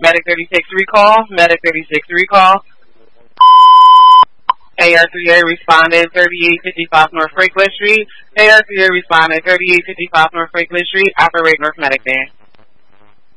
Medic 36 recall. Medic 36 recall. AR3A responded 3855 North Franklin Street. AR3A responded 3855 North Franklin Street. Operate North Medic Van.